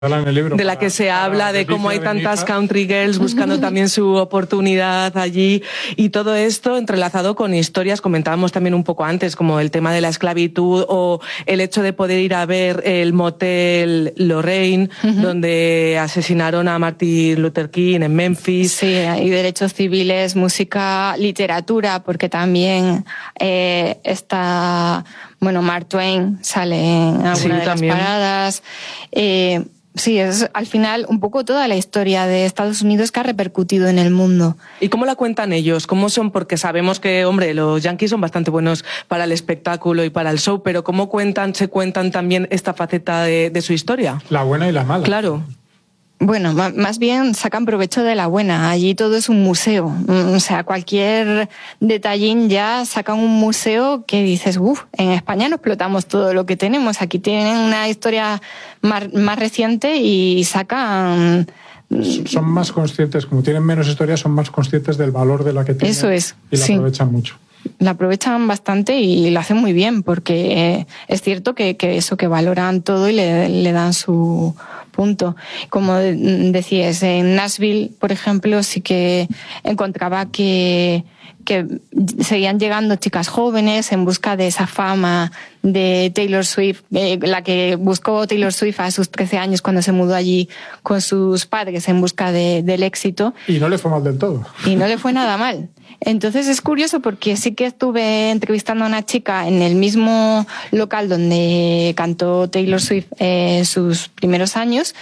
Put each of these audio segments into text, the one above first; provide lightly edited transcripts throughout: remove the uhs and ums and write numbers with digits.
en el libro de la que se habla, de cómo hay tantas country girls buscando también su oportunidad allí, y todo esto entrelazado con historias, comentábamos también un poco antes, como el tema de la esclavitud o el hecho de poder ir a ver el motel Lorraine, donde asesinaron a Martin Luther King en Memphis. Sí, hay derechos civiles, música, literatura, porque también Mark Twain sale en alguna de las paradas. Sí, es al final un poco toda la historia de Estados Unidos que ha repercutido en el mundo. ¿Y cómo la cuentan ellos? ¿Cómo son? Porque sabemos que, hombre, los yankees son bastante buenos para el espectáculo y para el show, pero ¿cómo se cuentan también esta faceta de su historia? La buena y la mala. Claro. Bueno, más bien sacan provecho de la buena. Allí todo es un museo. O sea, cualquier detallín ya sacan un museo que dices, en España no explotamos todo lo que tenemos. Aquí tienen una historia más reciente y sacan... Son más conscientes, como tienen menos historia, son más conscientes del valor de la que tienen. Eso es, y la aprovechan mucho. La aprovechan bastante y lo hacen muy bien, porque es cierto que valoran todo y le dan su punto. Como decías, en Nashville, por ejemplo, sí que encontraba que seguían llegando chicas jóvenes en busca de esa fama de Taylor Swift, la que buscó Taylor Swift a sus 13 años cuando se mudó allí con sus padres en busca del éxito. Y no le fue mal del todo. Y no le fue nada mal. Entonces es curioso porque sí que estuve entrevistando a una chica en el mismo local donde cantó Taylor Swift sus primeros años,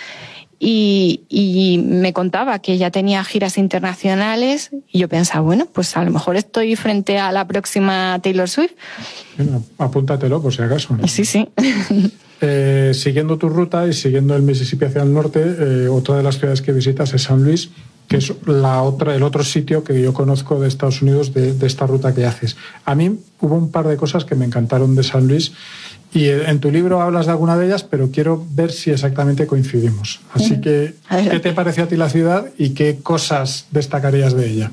y me contaba que ella tenía giras internacionales, y yo pensaba, bueno, pues a lo mejor estoy frente a la próxima Taylor Swift. Bueno, apúntatelo por si acaso, ¿no? Sí. Siguiendo tu ruta y siguiendo el Mississippi hacia el norte, otra de las ciudades que visitas es San Luis, que es el otro sitio que yo conozco de Estados Unidos de esta ruta que haces. A mí hubo un par de cosas que me encantaron de San Luis, y en tu libro hablas de alguna de ellas, pero quiero ver si exactamente coincidimos. Así que, ¿qué te pareció a ti la ciudad y qué cosas destacarías de ella?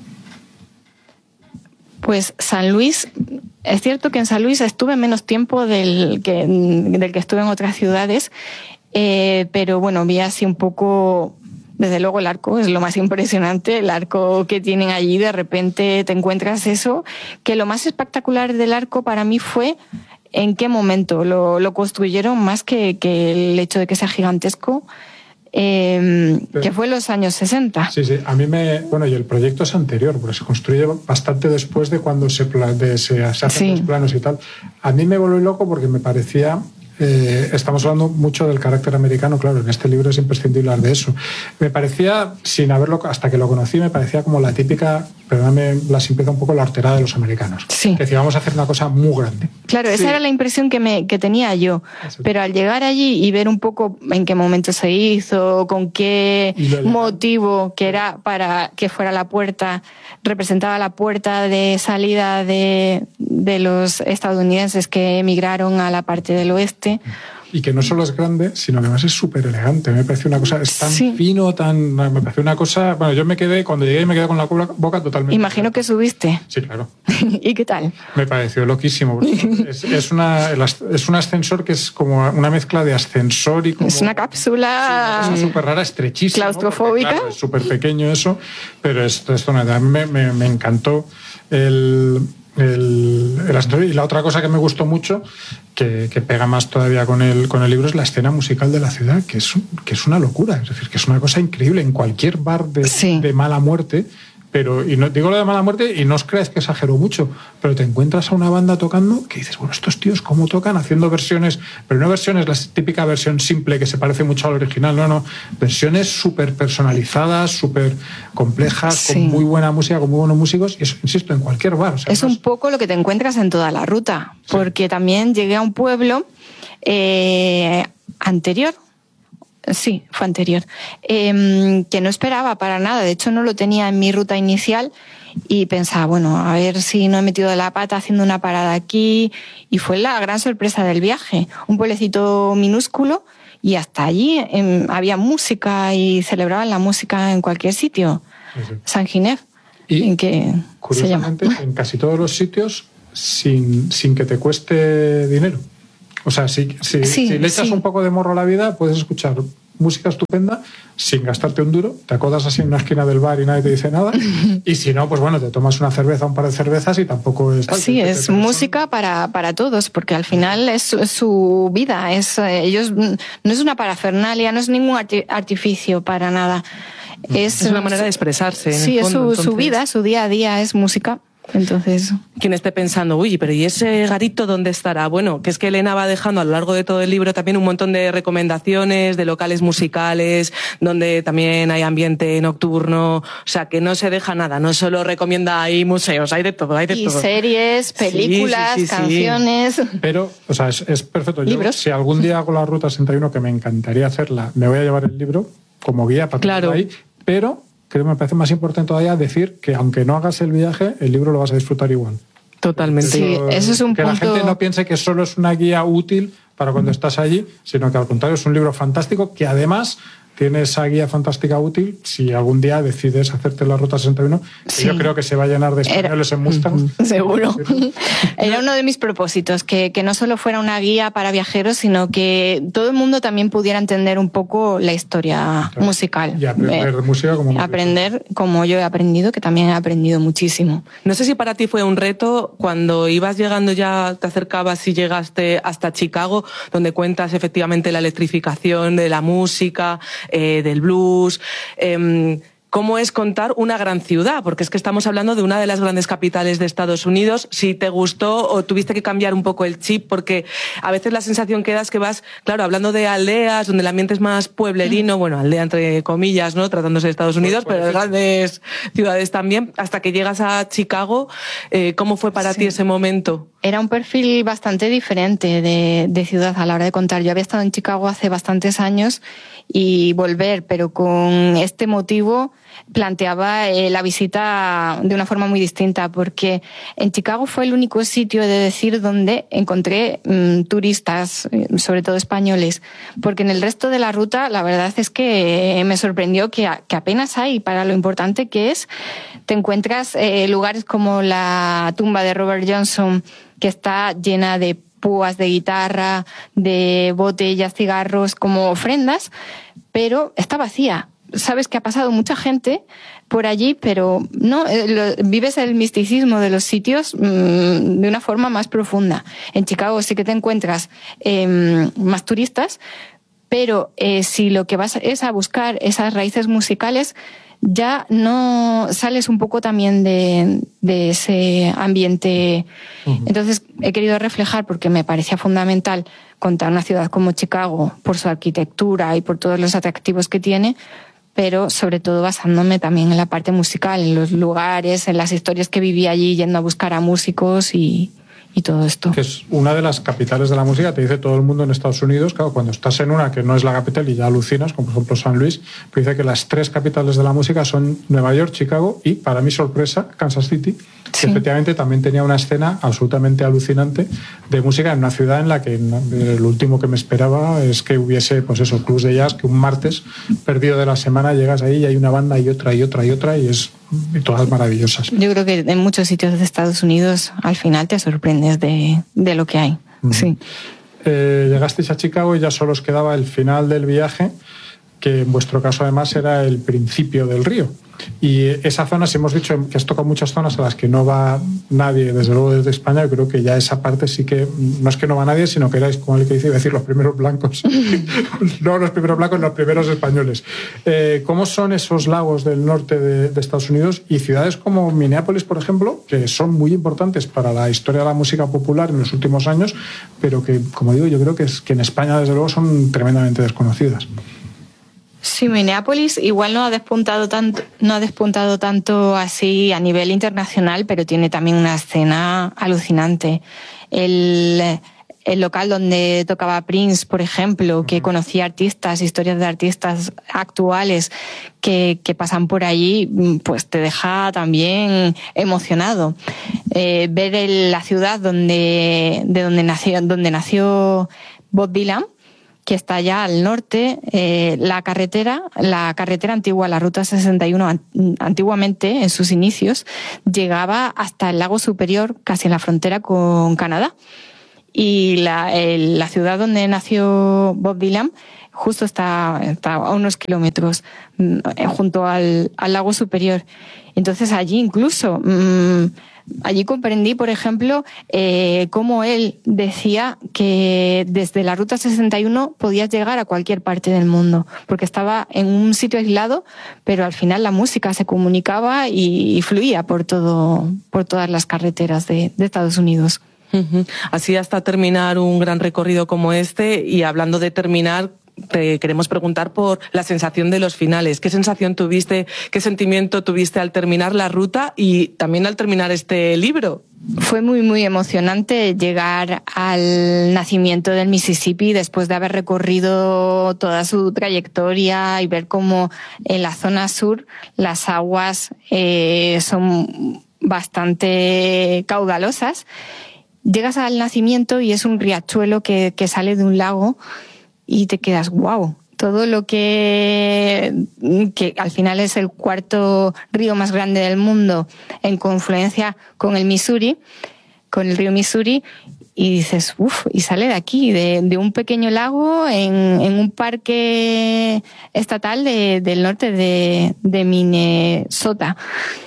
Pues San Luis, es cierto que en San Luis estuve menos tiempo del que estuve en otras ciudades, pero bueno, vi así un poco... Desde luego el arco es lo más impresionante, el arco que tienen allí. De repente te encuentras eso, que lo más espectacular del arco para mí fue en qué momento lo construyeron, más que el hecho de que sea gigantesco, que fue en los años 60. Sí, a mí y el proyecto es anterior, porque se construye bastante después de cuando se hacen los planos y tal. A mí me volvió loco porque me parecía... estamos hablando mucho del carácter americano, claro, en este libro es imprescindible hablar de eso. Me parecía, hasta que lo conocí, me parecía como la típica, perdóname la simpleza, un poco la hortera de los americanos. Sí. Que decía, vamos a hacer una cosa muy grande. Claro, esa era la impresión que tenía yo. Pero al llegar allí y ver un poco en qué momento se hizo, con qué motivo, que era para que fuera la puerta, representaba la puerta de salida de los estadounidenses que emigraron a la parte del oeste. Y que no solo es grande, sino que además es súper elegante. Me parece una cosa, es tan fino, me parece una cosa... Bueno, yo cuando llegué me quedé con la boca totalmente... Imagino que subiste. Sí, claro. ¿Y qué tal? Me pareció loquísimo. Es un ascensor que es como una mezcla de ascensor y como... Es una cápsula... Sí, una cosa súper rara, estrechísima. Claustrofóbica. Claro, es súper pequeño eso, pero esto a mí me encantó el ascensor. Y la otra cosa que me gustó mucho, que pega más todavía con el libro, es la escena musical de la ciudad, que es una locura. Es decir, que es una cosa increíble en cualquier bar de mala muerte. Y no digo lo de mala muerte y no os creáis que exagero mucho, pero te encuentras a una banda tocando que dices, bueno, estos tíos cómo tocan, haciendo versiones, pero no versiones, la típica versión simple que se parece mucho al original, no, versiones súper personalizadas, súper complejas, con muy buena música, con muy buenos músicos, y eso, insisto, en cualquier bar. O sea, es un poco lo que te encuentras en toda la ruta, porque también llegué a un pueblo anterior. Sí, fue anterior. Que no esperaba para nada. De hecho, no lo tenía en mi ruta inicial y pensaba, bueno, a ver si no he metido la pata haciendo una parada aquí. Y fue la gran sorpresa del viaje. Un pueblecito minúsculo y hasta allí había música y celebraban la música en cualquier sitio. Sí. San Ginés. Y, que curiosamente, en casi todos los sitios sin que te cueste dinero. O sea, si le echas un poco de morro a la vida, puedes escuchar música estupenda, sin gastarte un duro, te acodas así en una esquina del bar y nadie te dice nada, y si no, pues bueno, te tomas una cerveza, un par de cervezas y tampoco es... Sí, es música para todos, porque al final es su vida, ellos no es una parafernalia, no es ningún artificio para nada. Es una manera de expresarse. Sí, es su vida, su día a día es música. Entonces, quien esté pensando, uy, pero ¿y ese garito dónde estará? Bueno, que es que Elena va dejando a lo largo de todo el libro también un montón de recomendaciones de locales musicales, donde también hay ambiente nocturno, o sea, que no se deja nada, no solo recomienda ahí museos, hay de todo, hay de todo. Y series, películas, canciones. Pero, o sea, es perfecto. Libros. Yo, si algún día hago la Ruta 61, que me encantaría hacerla, me voy a llevar el libro como guía para tenerlo ahí, pero creo que me parece más importante todavía decir que aunque no hagas el viaje, el libro lo vas a disfrutar igual. Totalmente. Sí, eso es un que punto... la gente no piense que solo es una guía útil para cuando estás allí, sino que al contrario es un libro fantástico que además tiene esa guía fantástica útil si algún día decides hacerte la Ruta 61, que yo creo que se va a llenar de españoles en Mustang. Seguro. Era uno de mis propósitos, que no solo fuera una guía para viajeros, sino que todo el mundo también pudiera entender un poco la historia musical. Y aprender música como aprender como yo he aprendido, que también he aprendido muchísimo. No sé si para ti fue un reto cuando ibas llegando, ya te acercabas y llegaste hasta Chicago, donde cuentas efectivamente la electrificación de la música, del blues, cómo es contar una gran ciudad, porque es que estamos hablando de una de las grandes capitales de Estados Unidos. Si te gustó o tuviste que cambiar un poco el chip, porque a veces la sensación que da es que vas, claro, hablando de aldeas donde el ambiente es más pueblerino, bueno, aldea entre comillas, ¿no?, tratándose de Estados Unidos, pero de grandes ciudades también, hasta que llegas a Chicago. ¿Cómo fue para ti ese momento? Era un perfil bastante diferente de ciudad a la hora de contar. Yo había estado en Chicago hace bastantes años y volver, pero con este motivo planteaba la visita de una forma muy distinta, porque en Chicago fue el único sitio, de decir, donde encontré turistas, sobre todo españoles, porque en el resto de la ruta la verdad es que me sorprendió que apenas hay, para lo importante que es. Te encuentras lugares como la tumba de Robert Johnson, que está llena de púas de guitarra, de botellas, cigarros, como ofrendas, pero está vacía. Sabes que ha pasado mucha gente por allí, pero no vives el misticismo de los sitios de una forma más profunda. En Chicago sí que te encuentras más turistas, pero si lo que vas es a buscar esas raíces musicales, ya no sales un poco también de ese ambiente. Entonces he querido reflejar, porque me parecía fundamental contar una ciudad como Chicago por su arquitectura y por todos los atractivos que tiene, pero sobre todo basándome también en la parte musical, en los lugares, en las historias que viví allí, yendo a buscar a músicos y todo esto. Que es una de las capitales de la música, te dice todo el mundo en Estados Unidos. Claro, cuando estás en una que no es la capital y ya alucinas, como por ejemplo San Luis, pero dice que las 3 capitales de la música son Nueva York, Chicago y, para mi sorpresa, Kansas City, que efectivamente también tenía una escena absolutamente alucinante de música en una ciudad en la que lo último que me esperaba es que hubiese, pues eso, clubs de jazz, que un martes perdido de la semana llegas ahí y hay una banda y otra y otra y otra y todas maravillosas. Yo creo que en muchos sitios de Estados Unidos al final te sorprendes de lo que hay. Sí. Llegasteis a Chicago y ya solo os quedaba el final del viaje, que en vuestro caso además era el principio del río. Y esa zona, si hemos dicho que has tocado muchas zonas a las que no va nadie, desde luego desde España, yo creo que ya esa parte sí que, no es que no va nadie, sino que erais, como el que dice, iba a decir, los primeros blancos. No los primeros blancos, los primeros españoles. ¿Cómo son esos lagos del norte de Estados Unidos y ciudades como Minneapolis, por ejemplo, que son muy importantes para la historia de la música popular en los últimos años, pero que, como digo, yo creo que en España, desde luego, son tremendamente desconocidas? Sí, Minneapolis igual no ha despuntado tanto así a nivel internacional, pero tiene también una escena alucinante. El local donde tocaba Prince, por ejemplo, que conocía artistas, historias de artistas actuales que pasan por allí, pues te deja también emocionado. Ver la ciudad donde nació Bob Dylan, que está allá al norte, la carretera antigua, la Ruta 61, antiguamente, en sus inicios, llegaba hasta el lago Superior, casi en la frontera con Canadá. y la ciudad donde nació Bob Dylan justo está a unos kilómetros, junto al lago Superior. Entonces allí incluso, allí comprendí, por ejemplo, cómo él decía que desde la Ruta 61 podías llegar a cualquier parte del mundo, porque estaba en un sitio aislado, pero al final la música se comunicaba y fluía por todas las carreteras de Estados Unidos. Así hasta terminar un gran recorrido como este. Y hablando de terminar, te queremos preguntar por la sensación de los finales. ¿Qué sensación tuviste, qué sentimiento tuviste al terminar la ruta y también al terminar este libro? Fue muy, muy emocionante llegar al nacimiento del Mississippi después de haber recorrido toda su trayectoria y ver cómo en la zona sur las aguas son bastante caudalosas. Llegas al nacimiento y es un riachuelo que sale de un lago y te quedas, wow, todo lo que al final es el cuarto río más grande del mundo en confluencia con el Missouri, con el río Missouri, y dices, uff, y sale de aquí, de un pequeño lago en un parque estatal del norte de Minnesota.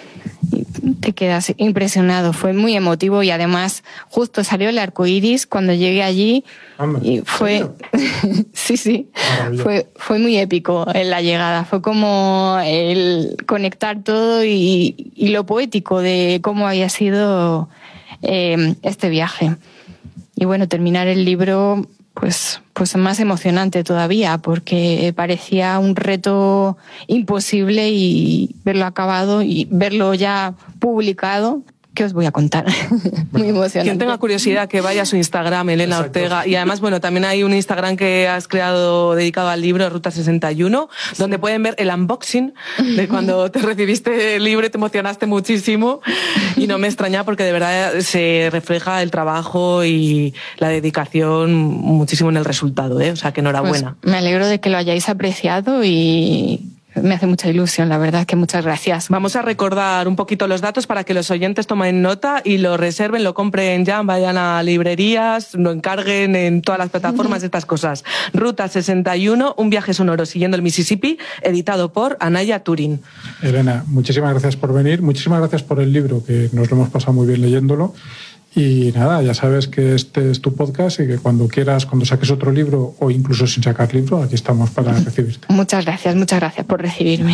Te quedas impresionado, fue muy emotivo y además justo salió el arco iris cuando llegué allí. Y fue sí, fue muy épico en la llegada, fue como el conectar todo y lo poético de cómo había sido este viaje. Y bueno, terminar el libro pues más emocionante todavía, porque parecía un reto imposible y verlo acabado y verlo ya publicado. ¿Qué os voy a contar? Muy emocionante. Quien tenga curiosidad que vaya a su Instagram, Elena Exacto. Ortega. Y además, bueno, también hay un Instagram que has creado dedicado al libro, Ruta 61, donde pueden ver el unboxing de cuando te recibiste el libro y te emocionaste muchísimo. Y no me extraña porque de verdad se refleja el trabajo y la dedicación muchísimo en el resultado, ¿eh? O sea, que enhorabuena. Pues me alegro de que lo hayáis apreciado y me hace mucha ilusión, la verdad, que muchas gracias. Vamos a recordar un poquito los datos para que los oyentes tomen nota y lo reserven, lo compren ya, vayan a librerías, lo encarguen en todas las plataformas, estas cosas. Ruta 61, un viaje sonoro siguiendo el Mississippi, editado por Anaya Turín. Elena, muchísimas gracias por venir, muchísimas gracias por el libro, que nos lo hemos pasado muy bien leyéndolo. Y nada, ya sabes que este es tu podcast y que cuando quieras, cuando saques otro libro o incluso sin sacar libro, aquí estamos para recibirte. Muchas gracias por recibirme.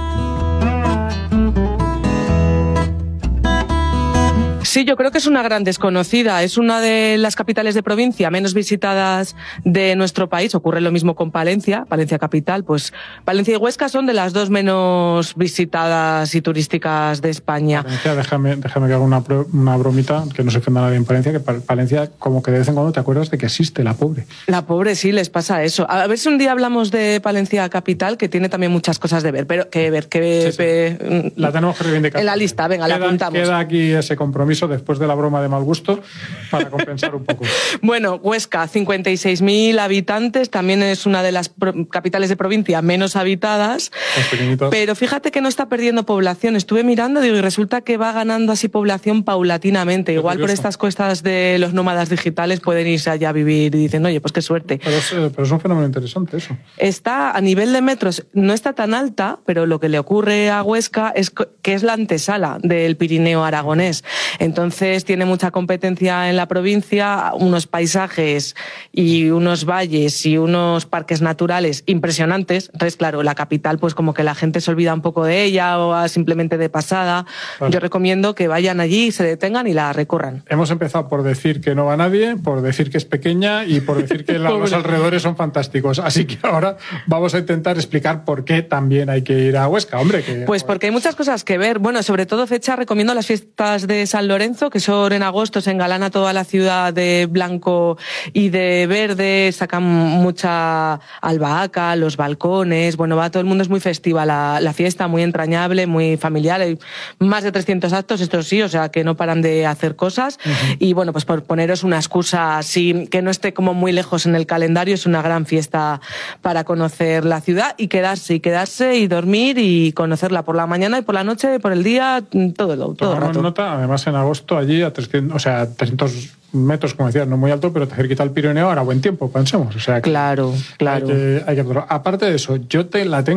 Sí, yo creo que es una gran desconocida. Es una de las capitales de provincia menos visitadas de nuestro país. Ocurre lo mismo con Palencia, Palencia capital. Pues Palencia y Huesca son de las dos menos visitadas y turísticas de España. Palencia, déjame que haga una bromita, que no se ofenda nadie en Palencia, que Palencia como que de vez en cuando te acuerdas de que existe, la pobre. La pobre, sí, les pasa eso. A ver si un día hablamos de Palencia capital, que tiene también muchas cosas de ver. Pero Sí. La tenemos que reivindicar. En la lista, venga, la apuntamos. Queda aquí ese compromiso después de la broma de mal gusto para compensar un poco. Bueno, Huesca, 56.000 habitantes, también es una de las capitales de provincia menos habitadas, pero fíjate que no está perdiendo población. Estuve mirando, digo, y resulta que va ganando así población paulatinamente. Igual por estas cuestas de los nómadas digitales pueden irse allá a vivir y dicen, oye, pues qué suerte. Pero es un fenómeno interesante eso. Está a nivel de metros, no está tan alta, pero lo que le ocurre a Huesca es que es la antesala del Pirineo aragonés. Entonces tiene mucha competencia en la provincia, unos paisajes y unos valles y unos parques naturales impresionantes. Entonces, claro, la capital, pues como que la gente se olvida un poco de ella o va simplemente de pasada. Vale. Yo recomiendo que vayan allí, se detengan y la recorran. Hemos empezado por decir que no va nadie, por decir que es pequeña y por decir que los alrededores son fantásticos. Así que ahora vamos a intentar explicar por qué también hay que ir a Huesca, hombre. Pues porque hay muchas cosas que ver. Bueno, sobre todo fecha, recomiendo las fiestas de San Lorenzo, que son en agosto, se engalana toda la ciudad de blanco y de verde, sacan mucha albahaca, los balcones, bueno, va todo el mundo, es muy festiva la fiesta, muy entrañable, muy familiar, hay más de 300 actos, esto sí, o sea que no paran de hacer cosas. Y bueno, pues por poneros una excusa así, que no esté como muy lejos en el calendario, es una gran fiesta para conocer la ciudad y quedarse y dormir y conocerla por la mañana y por la noche, por el día, todo el rato. Nota, además en agosto allí a 300 metros, como decías, no muy alto, pero cerquita al Pirineo, ahora buen tiempo, pensemos. O sea, claro. Hay que hacerlo. Aparte de eso, yo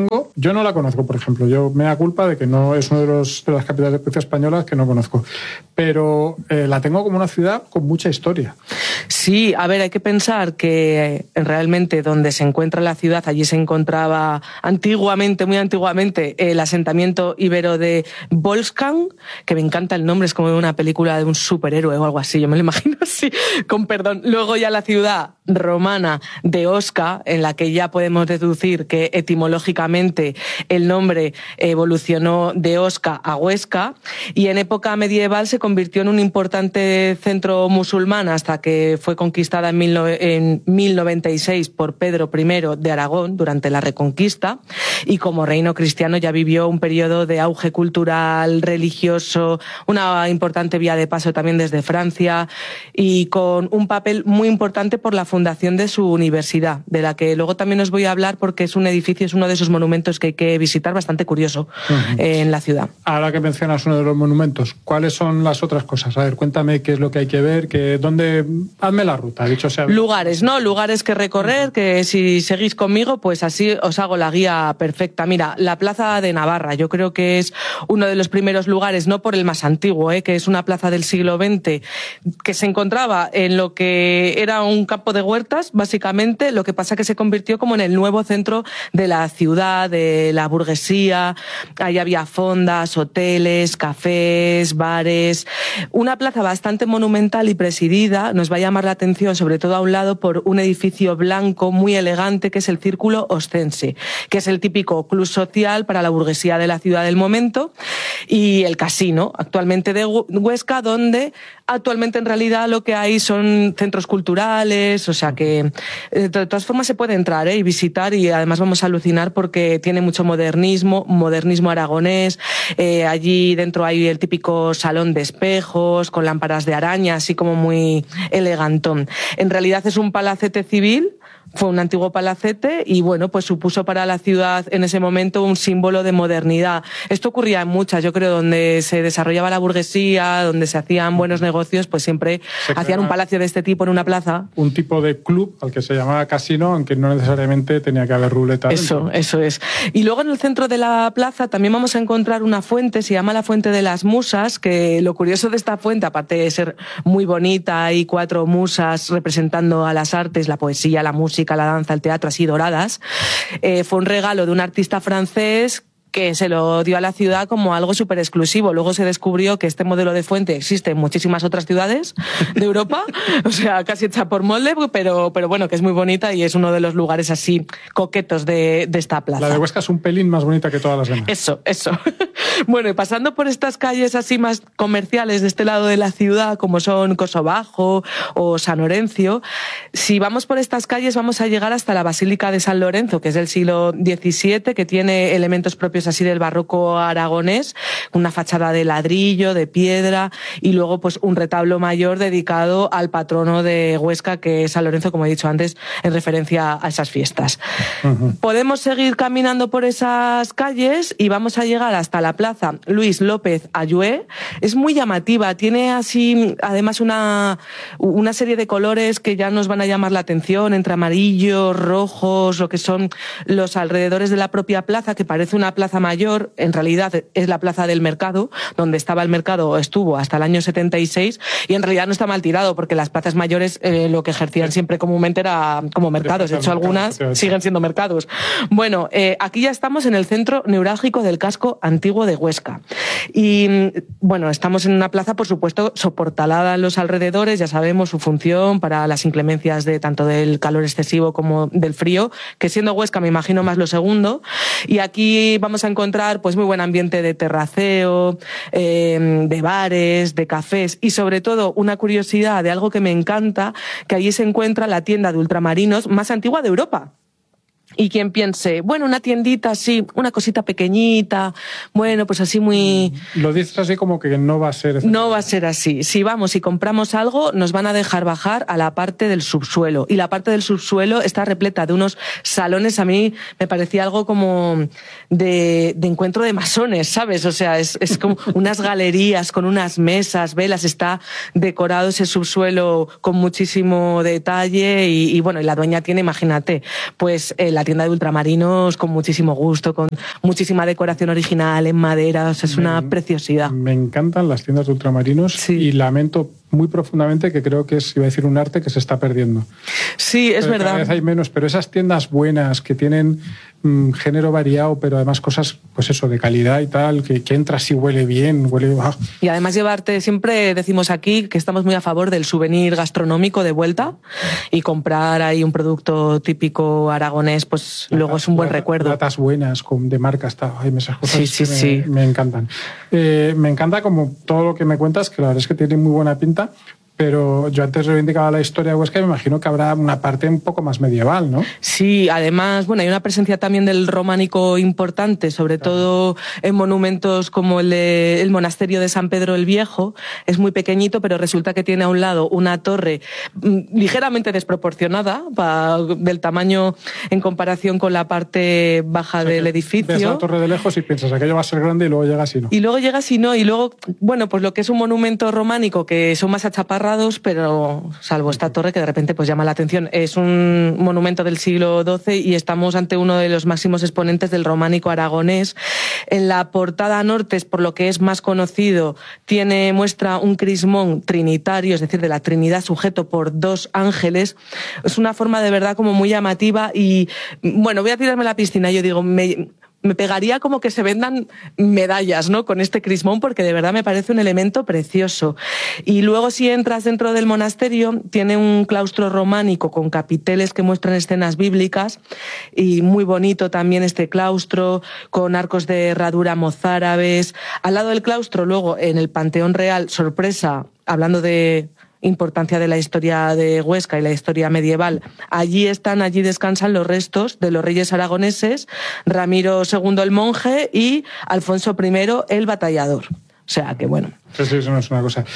no la conozco, por ejemplo. Yo me da culpa de que no es una de las capitales de especia españolas que no conozco. Pero la tengo como una ciudad con mucha historia. Sí, a ver, hay que pensar que realmente donde se encuentra la ciudad, allí se encontraba antiguamente, muy antiguamente, el asentamiento íbero de Volscan, que me encanta el nombre, es como de una película de un superhéroe o algo así, yo me lo imagino así, con perdón. Luego ya la ciudad romana de Osca, en la que ya podemos deducir que etimológicamente el nombre evolucionó de Osca a Huesca, y en época medieval se convirtió en un importante centro musulmán hasta que fue conquistada en 1096 por Pedro I de Aragón durante la Reconquista, y como reino cristiano ya vivió un periodo de auge cultural, religioso, una importante vía de paso también desde Francia, y con un papel muy importante por la fundación de su universidad, de la que luego también os voy a hablar porque es un edificio, es uno de esos monumentos que hay que visitar, bastante curioso en la ciudad. Ahora que mencionas uno de los monumentos, ¿cuáles son las otras cosas? A ver, cuéntame qué es lo que hay que ver, hazme la ruta, dicho sea. Lugares que recorrer, que si seguís conmigo, pues así os hago la guía perfecta. Mira, la Plaza de Navarra, yo creo que es uno de los primeros lugares, no por el más antiguo, que es una plaza del siglo XX, que se encontraba en lo que era un campo de huertas, básicamente, lo que pasa que se convirtió como en el nuevo centro de la ciudad, de la burguesía. Ahí había fondas, hoteles, cafés, bares, una plaza bastante monumental y presidida. Nos va a llamar la atención, sobre todo a un lado, por un edificio blanco muy elegante, que es el Círculo Oscense, que es el típico club social para la burguesía de la ciudad del momento, y el casino, actualmente de Huesca, donde actualmente en realidad lo que hay son centros culturales, o sea que de todas formas se puede entrar y visitar, y además vamos a alucinar porque tiene mucho modernismo aragonés. Allí dentro hay el típico salón de espejos con lámparas de araña, así como muy elegantón. En realidad es un palacete civil, fue un antiguo palacete, y bueno, pues supuso para la ciudad en ese momento un símbolo de modernidad. Esto ocurría en muchas, yo creo, donde se desarrollaba la burguesía, donde se hacían buenos negocios, pues siempre hacían un palacio de este tipo en una plaza. Un tipo de club al que se llamaba casino, aunque no necesariamente tenía que haber ruleta. Eso es. Y luego en el centro de la plaza también vamos a encontrar una fuente, se llama la Fuente de las Musas, que lo curioso de esta fuente, aparte de ser muy bonita, hay 4 musas representando a las artes, la poesía, la música, la danza, el teatro, así doradas. Fue un regalo de un artista francés que se lo dio a la ciudad como algo súper exclusivo. Luego se descubrió que este modelo de fuente existe en muchísimas otras ciudades de Europa, o sea, casi hecha por molde, pero bueno, que es muy bonita y es uno de los lugares así coquetos de esta plaza. La de Huesca es un pelín más bonita que todas las demás. Eso. Bueno, y pasando por estas calles así más comerciales de este lado de la ciudad, como son Coso Bajo o San Lorenzo, si vamos por estas calles vamos a llegar hasta la Basílica de San Lorenzo, que es del siglo XVII, que tiene elementos propios así del barroco aragonés, una fachada de ladrillo, de piedra, y luego pues un retablo mayor dedicado al patrono de Huesca, que es San Lorenzo, como he dicho antes, en referencia a esas fiestas. Podemos seguir caminando por esas calles y vamos a llegar hasta la plaza Luis López Ayué. Es muy llamativa, tiene así además una serie de colores que ya nos van a llamar la atención, entre amarillos, rojos, lo que son los alrededores de la propia plaza, que parece una plaza mayor. En realidad es la plaza del mercado, donde estaba el mercado, estuvo hasta el año 76, y en realidad no está mal tirado, porque las plazas mayores lo que ejercían siempre comúnmente era como mercados. De hecho, algunas siguen siendo mercados. Bueno, aquí ya estamos en el centro neurálgico del casco antiguo de Huesca. Y bueno, estamos en una plaza, por supuesto, soportalada en los alrededores. Ya sabemos su función para las inclemencias de tanto del calor excesivo como del frío, que siendo Huesca me imagino más lo segundo. Y aquí vamos a encontrar pues muy buen ambiente de terraceo, de bares, de cafés, y sobre todo una curiosidad de algo que me encanta, que allí se encuentra la tienda de ultramarinos más antigua de Europa. Y quien piense, bueno, una tiendita así, una cosita pequeñita, bueno, pues así muy... Lo dices así como que no va a ser... No va a ser así. Si vamos y compramos algo, nos van a dejar bajar a la parte del subsuelo. Y la parte del subsuelo está repleta de unos salones. A mí me parecía algo como de encuentro de masones, ¿sabes? O sea, es como unas galerías con unas mesas, velas. Está decorado ese subsuelo con muchísimo detalle. Y bueno, y la dueña tiene, imagínate, pues la tienda de ultramarinos con muchísimo gusto, con muchísima decoración original en madera. O sea, es una preciosidad. Me encantan las tiendas de ultramarinos, sí. Y lamento muy profundamente que creo que es, iba a decir, un arte que se está perdiendo. Sí, es verdad. Cada vez hay menos, pero esas tiendas buenas que tienen género variado, pero además cosas, pues eso, de calidad y tal, que entras y huele bien, huele... Y además llevarte, siempre decimos aquí que estamos muy a favor del souvenir gastronómico de vuelta y comprar ahí un producto típico aragonés, pues luego es un buen recuerdo. Latas buenas, de marcas, esas cosas sí. Me encantan. Me encanta como todo lo que me cuentas, que la verdad es que tiene muy buena pinta. Pero yo antes reivindicaba la historia de Huesca y me imagino que habrá una parte un poco más medieval, ¿no? Sí, además, bueno, hay una presencia también del románico importante, sobre todo en monumentos como el monasterio de San Pedro el Viejo. Es muy pequeñito, pero resulta que tiene a un lado una torre ligeramente desproporcionada del tamaño en comparación con la parte baja del edificio. Ves la torre de lejos y piensas, aquello va a ser grande, y luego llegas y no. Y luego llegas y no, y luego, bueno, pues lo que es un monumento románico, que son más achaparrados, pero salvo esta torre que de repente pues llama la atención. Es un monumento del siglo XII y estamos ante uno de los máximos exponentes del románico aragonés. En la portada norte, es por lo que es más conocido, muestra un crismón trinitario, es decir, de la Trinidad, sujeto por dos ángeles. Es una forma de verdad como muy llamativa y, bueno, voy a tirarme a la piscina. Yo digo, me pegaría como que se vendan medallas, ¿no?, con este crismón, porque de verdad me parece un elemento precioso. Y luego, si entras dentro del monasterio, tiene un claustro románico con capiteles que muestran escenas bíblicas, y muy bonito también este claustro, con arcos de herradura mozárabes. Al lado del claustro, luego, en el Panteón Real, sorpresa, hablando de importancia de la historia de Huesca y la historia medieval. Allí descansan los restos de los reyes aragoneses, Ramiro II el monje y Alfonso I el batallador. O sea que bueno. Sí, eso no es una cosa.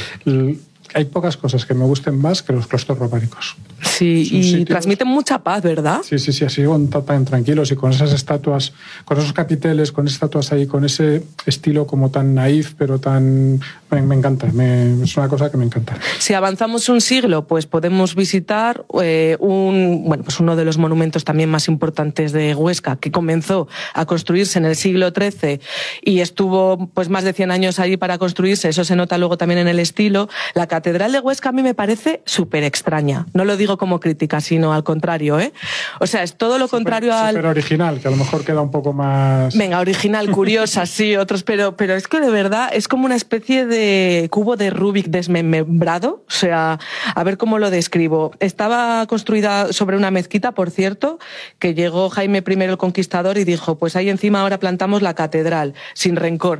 Hay pocas cosas que me gusten más que los claustros románicos. Sí, y sitios... transmiten mucha paz, ¿verdad? Sí, así tan tranquilos y con esas estatuas, con esos capiteles, con esas estatuas ahí, con ese estilo como tan naif, pero tan... Me encanta, es una cosa que me encanta. Si avanzamos un siglo, pues podemos visitar pues uno de los monumentos también más importantes de Huesca, que comenzó a construirse en el siglo XIII y estuvo pues más de 100 años allí para construirse. Eso se nota luego también en el estilo. La Catedral de Huesca a mí me parece súper extraña. No lo digo como crítica, sino al contrario, ¿eh? O sea, es todo lo contrario al... Súper original, que a lo mejor queda un poco más... Venga, original, curiosa, sí, otros, pero es que de verdad es como una especie de cubo de Rubik desmembrado. O sea, a ver cómo lo describo. Estaba construida sobre una mezquita, por cierto, que llegó Jaime I el Conquistador y dijo, pues ahí encima ahora plantamos la catedral, sin rencor.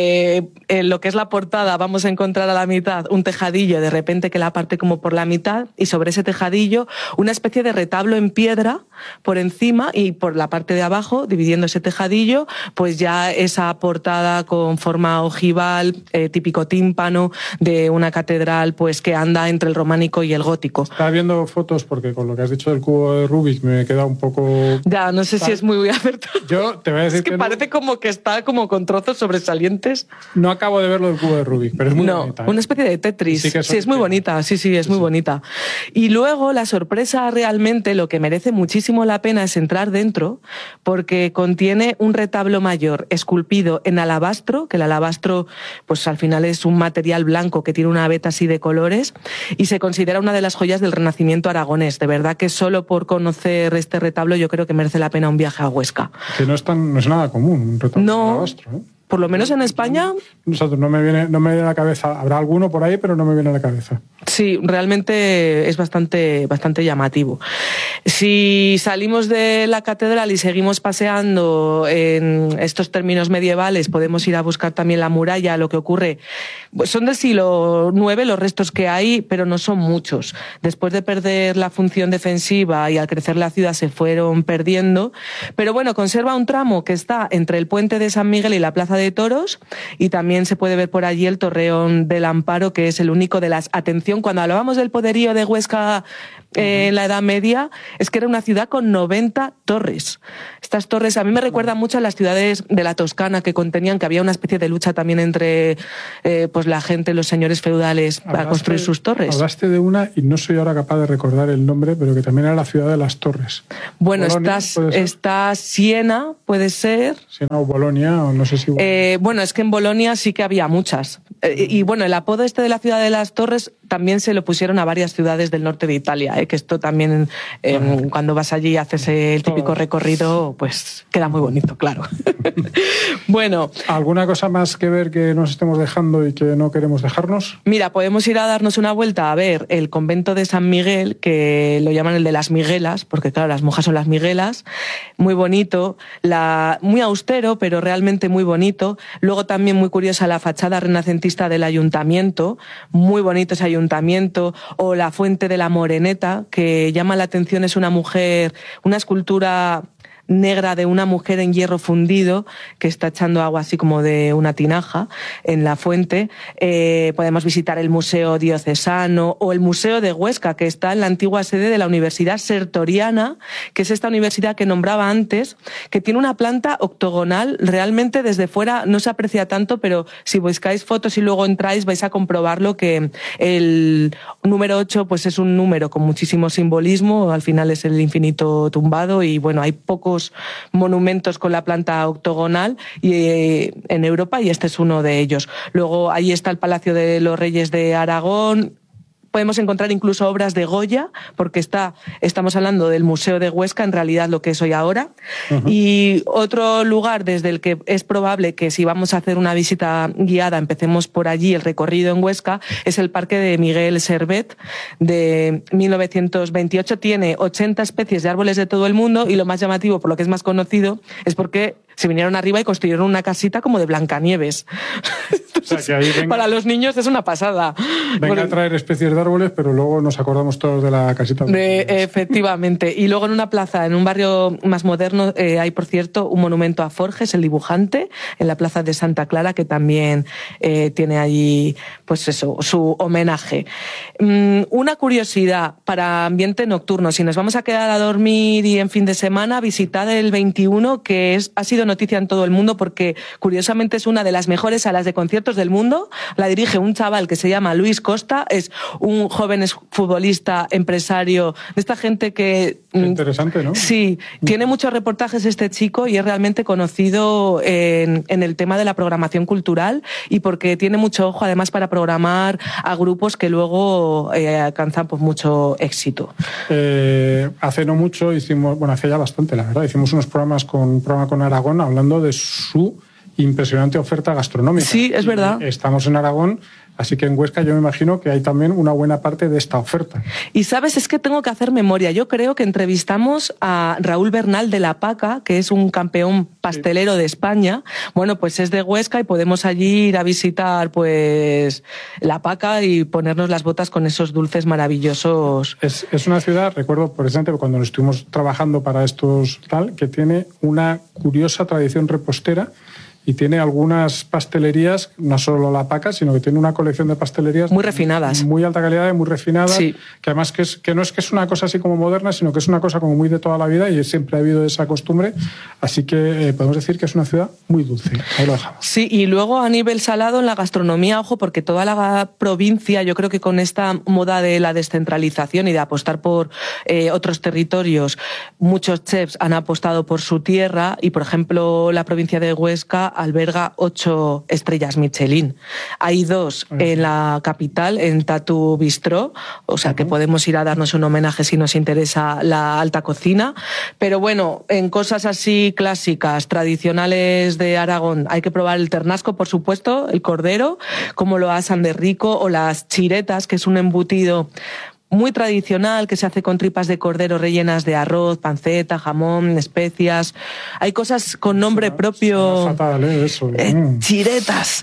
En lo que es la portada vamos a encontrar a la mitad un tejadillo, de repente que la parte como por la mitad, y sobre ese tejadillo una especie de retablo en piedra por encima, y por la parte de abajo, dividiendo ese tejadillo, pues ya esa portada con forma ojival, típico tímpano de una catedral pues que anda entre el románico y el gótico. Estaba viendo fotos porque con lo que has dicho del cubo de Rubik me queda un poco... Ya, no sé si es muy acertado. Yo te voy a decir es que parece como que está como con trozos sobresalientes. No acabo de verlo del cubo de Rubik, pero es muy bonita. Una especie de Tetris. Sí, es muy bonita. Sí, es muy bonita. Y luego la sorpresa realmente, lo que merece muchísimo la pena es entrar dentro, porque contiene un retablo mayor esculpido en alabastro, que el alabastro pues al final es un material blanco que tiene una veta así de colores, y se considera una de las joyas del Renacimiento aragonés. De verdad que solo por conocer este retablo yo creo que merece la pena un viaje a Huesca. Que no es nada común un retablo de alabastro, ¿eh? Por lo menos en España... No me viene a la cabeza. Habrá alguno por ahí, pero no me viene a la cabeza. Sí, realmente es bastante llamativo. Si salimos de la catedral y seguimos paseando en estos términos medievales, podemos ir a buscar también la muralla. Lo que ocurre, son del siglo IX los restos que hay, pero no son muchos. Después de perder la función defensiva y al crecer la ciudad se fueron perdiendo. Pero bueno, conserva un tramo que está entre el puente de San Miguel y la Plaza de Toros, y también se puede ver por allí el Torreón del Amparo, que es el único de las... Atención, cuando hablábamos del poderío de Huesca en la Edad Media, es que era una ciudad con 90 torres. Estas torres a mí me recuerdan mucho a las ciudades de la Toscana, que contenían, que había una especie de lucha también entre pues la gente, los señores feudales, para construir sus torres. Hablaste de una, y no soy ahora capaz de recordar el nombre, pero que también era la ciudad de las torres. Bueno, está Siena, puede ser. Siena o Bolonia, o no sé si... bueno, es que en Bolonia sí que había muchas. Y bueno, el apodo este de la ciudad de las torres también se lo pusieron a varias ciudades del norte de Italia, que esto también, cuando vas allí y haces el típico recorrido, pues queda muy bonito, claro. Bueno. ¿Alguna cosa más que ver que nos estemos dejando y que no queremos dejarnos? Mira, podemos ir a darnos una vuelta a ver el convento de San Miguel, que lo llaman el de las Miguelas, porque claro, las monjas son las Miguelas. Muy bonito, muy austero, pero realmente muy bonito. Luego también muy curiosa la fachada renacentista del ayuntamiento, muy bonito ese ayuntamiento, o la fuente de la Moreneta, que llama la atención, es una mujer, una escultura negra de una mujer en hierro fundido que está echando agua así como de una tinaja en la fuente. Podemos visitar el Museo Diocesano o el Museo de Huesca, que está en la antigua sede de la Universidad Sertoriana, que es esta universidad que nombraba antes, que tiene una planta octogonal. Realmente desde fuera no se aprecia tanto, pero si buscáis fotos y luego entráis vais a comprobarlo, que el número 8 pues es un número con muchísimo simbolismo. Al final es el infinito tumbado, y bueno, hay pocos monumentos con la planta octogonal en Europa, y este es uno de ellos. Luego ahí está el Palacio de los Reyes de Aragón. Podemos encontrar incluso obras de Goya, porque estamos hablando del Museo de Huesca, en realidad lo que es hoy ahora. Y otro lugar desde el que es probable que, si vamos a hacer una visita guiada, empecemos por allí el recorrido en Huesca, es el Parque de Miguel Servet, de 1928. Tiene 80 especies de árboles de todo el mundo, y lo más llamativo, por lo que es más conocido, es porque se vinieron arriba y construyeron una casita como de Blancanieves. Entonces, o sea, que ahí para los niños es una pasada. Venga a traer especies de árboles, pero luego nos acordamos todos de la casita. Efectivamente. Y luego en una plaza, en un barrio más moderno, hay, por cierto, un monumento a Forges, el dibujante, en la plaza de Santa Clara, que también tiene allí, pues eso, su homenaje. Una curiosidad para ambiente nocturno: si nos vamos a quedar a dormir y en fin de semana, visitad el 21, que ha sido noticia en todo el mundo, porque curiosamente es una de las mejores salas de conciertos del mundo. La dirige un chaval que se llama Luis Costa, es un joven futbolista, empresario, de esta gente que... Interesante, ¿no? Sí, tiene muchos reportajes este chico, y es realmente conocido en el tema de la programación cultural, y porque tiene mucho ojo además para programar a grupos que luego alcanzan pues mucho éxito. Hace no mucho hace ya bastante, la verdad, hicimos un programa con Aragón hablando de su impresionante oferta gastronómica. Sí, es verdad. Estamos en Aragón, así que en Huesca yo me imagino que hay también una buena parte de esta oferta. Y sabes, es que tengo que hacer memoria. Yo creo que entrevistamos a Raúl Bernal de La Paca, que es un campeón pastelero de España. Bueno, pues es de Huesca, y podemos allí ir a visitar pues La Paca y ponernos las botas con esos dulces maravillosos. Es una ciudad, recuerdo precisamente cuando estuvimos trabajando para estos que tiene una curiosa tradición repostera, y tiene algunas pastelerías, no solo La Paca, sino que tiene una colección de pastelerías muy refinadas, muy alta calidad y muy refinadas, sí. Que además que no es que es una cosa así como moderna, sino que es una cosa como muy de toda la vida, y siempre ha habido esa costumbre, así que podemos decir que es una ciudad muy dulce. Ahí lo dejamos. Sí, y luego a nivel salado en la gastronomía, ojo, porque toda la provincia, yo creo que con esta moda de la descentralización y de apostar por otros territorios, muchos chefs han apostado por su tierra, y por ejemplo la provincia de Huesca alberga 8 estrellas Michelin. Hay 2 en la capital, en Tatu Bistró, o sea que podemos ir a darnos un homenaje si nos interesa la alta cocina. Pero bueno, en cosas así clásicas, tradicionales de Aragón, hay que probar el ternasco, por supuesto, el cordero, como lo asan de rico, o las chiretas, que es un embutido muy tradicional que se hace con tripas de cordero rellenas de arroz, panceta, jamón, especias. Hay cosas con nombre propio. Fatal, eso. Chiretas.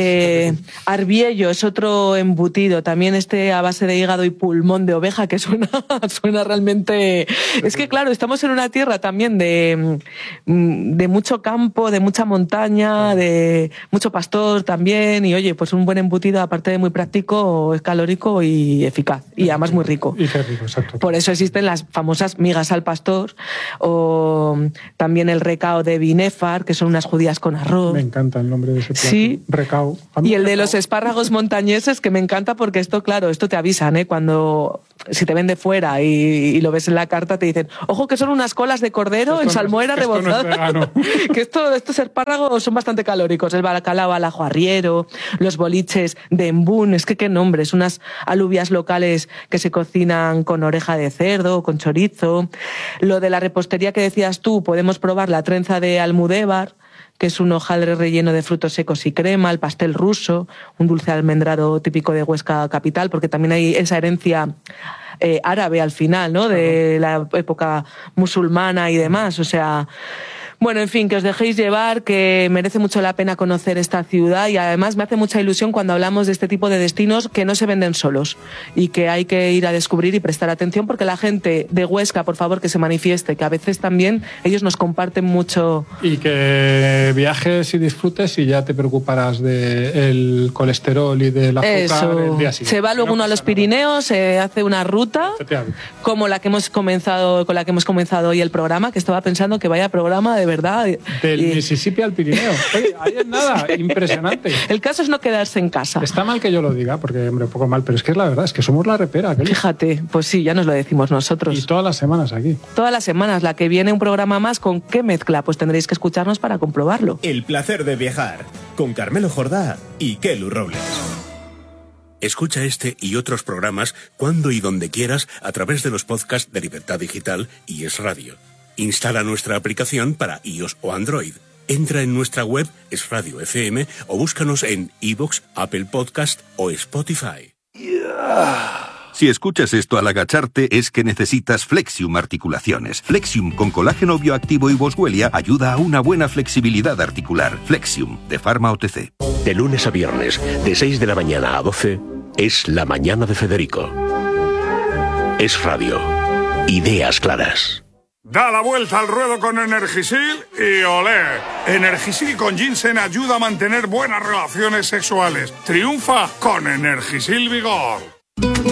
Arbiello es otro embutido, también a base de hígado y pulmón de oveja, que suena realmente. Es que claro, estamos en una tierra también de mucho campo, de mucha montaña, de mucho pastor también, y oye, pues un buen embutido, aparte de muy práctico, es calórico y eficaz, y además muy rico. Y qué rico, exacto. Por eso existen las famosas migas al pastor, o también el recao de Binefar, que son unas judías con arroz. Me encanta el nombre de ese plato. Sí. Recao. Y el de los espárragos montañeses, que me encanta porque esto te avisan, cuando si te ven de fuera y lo ves en la carta, te dicen, ojo que son unas colas de cordero en salmuera rebozada. No que estos espárragos son bastante calóricos. El bacalao al ajo arriero, los boliches de embún, es que qué nombres, unas alubias locales que se cocinan con oreja de cerdo, con chorizo. Lo de la repostería que decías tú, podemos probar la trenza de Almudévar, que es un hojaldre relleno de frutos secos y crema, el pastel ruso, un dulce almendrado típico de Huesca capital, porque también hay esa herencia árabe al final, ¿no? De la época musulmana y demás, o sea. Bueno, en fin, que os dejéis llevar, que merece mucho la pena conocer esta ciudad, y además me hace mucha ilusión cuando hablamos de este tipo de destinos que no se venden solos y que hay que ir a descubrir y prestar atención, porque la gente de Huesca, por favor, que se manifieste, que a veces también ellos nos comparten mucho. Y que viajes y disfrutes y ya te preocuparás del colesterol y del azúcar el día siguiente. Se va luego uno a los Pirineos, se hace una ruta como la que hemos comenzado, con la que hemos comenzado hoy el programa, que estaba pensando que vaya programa de verdad. Del Mississippi al Pirineo. Oye, ahí es nada, impresionante. El caso es no quedarse en casa. Está mal que yo lo diga, porque, hombre, un poco mal, pero es que es la verdad, es que somos la repera. Fíjate, pues sí, ya nos lo decimos nosotros. Y todas las semanas aquí. Todas las semanas, la que viene un programa más, ¿con qué mezcla? Pues tendréis que escucharnos para comprobarlo. El placer de viajar, con Carmelo Jordá y Kelu Robles. Escucha este y otros programas cuando y donde quieras a través de los podcasts de Libertad Digital y Es Radio. Instala nuestra aplicación para iOS o Android. Entra en nuestra web Es Radio FM o búscanos en iVoox, Apple Podcast o Spotify. Si escuchas esto al agacharte es que necesitas Flexium Articulaciones. Flexium con colágeno bioactivo y boswellia ayuda a una buena flexibilidad articular. Flexium, de Pharma OTC. De lunes a viernes, de 6 de la mañana a 12, es La Mañana de Federico. Es Radio. Ideas claras. Da la vuelta al ruedo con Energisil y olé. Energisil con ginseng ayuda a mantener buenas relaciones sexuales. Triunfa con Energisil Vigor.